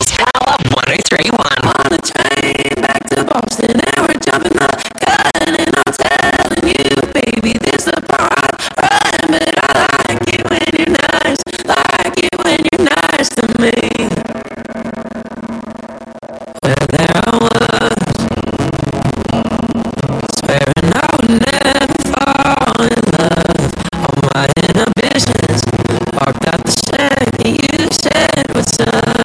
Power 103.1. On a train back to Boston, and we're jumping the gun, and I'm telling you, baby, this the part run, but I like it when you're nice, like it when you're nice to me. Well, there I was, swearing I would never fall in love. All my inhibitions walked out the second you said what's up.